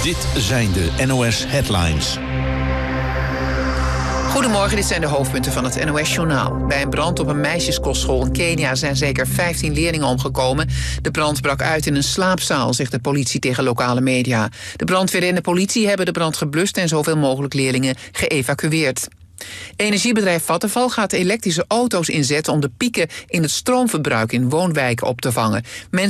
Dit zijn de NOS Headlines. Goedemorgen, dit zijn de hoofdpunten van het NOS-journaal. Bij een brand op een meisjeskostschool in Kenia zijn zeker 15 leerlingen omgekomen. De brand brak uit in een slaapzaal, zegt de politie tegen lokale media. De brandweer en de politie hebben de brand geblust en zoveel mogelijk leerlingen geëvacueerd. Energiebedrijf Vattenfall gaat elektrische auto's inzetten om de pieken in het stroomverbruik in woonwijken op te vangen.